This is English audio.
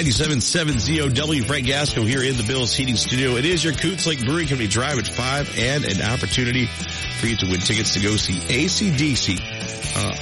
97.7 ZOW, Frank Gasco here in the Bills Heating Studio. It is your Coots Lake Brewing Company Drive at 5 and an opportunity for you to win tickets to go see AC/DC